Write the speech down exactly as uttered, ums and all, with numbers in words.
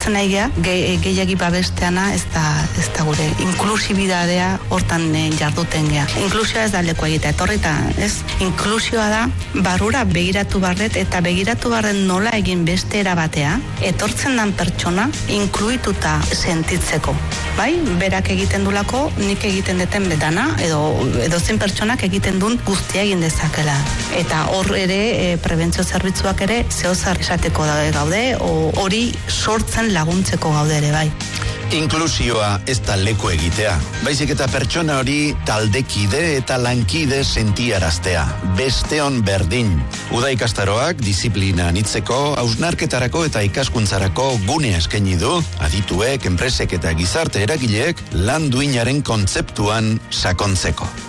sortzen naigea, ge, gehiagi babesteana ez da, ez da gure inklusibidadea hortan e, jarduten gea. Inklusioa ez da leku egitea, etorrita, ez? Inklusioa da, barrura begiratu barret eta begiratu barret nola egin beste erabatea, etortzen dan pertsona inkluituta sentitzeko. Bai, berak egiten dulako, nik egiten deten betana, edo, edo zen pertsonak egiten duen guztia egin dezakela. Eta hor ere, e, prebentzio zerbitzuak ere, zehozar esateko gaude, o hori sortzen laguntzeko gaude ere, bai. Inklusioa ez da leku egitea, baizik eta pertsona hori taldekide eta lankide sentiaraztea, besteon berdin. Uda ikastaroak disiplina anitzeko, hausnarketarako eta ikaskuntzarako gune eskaini du, adituek, enpresek eta gizarte eragileek lan duinaren kontzeptuan sakontzeko.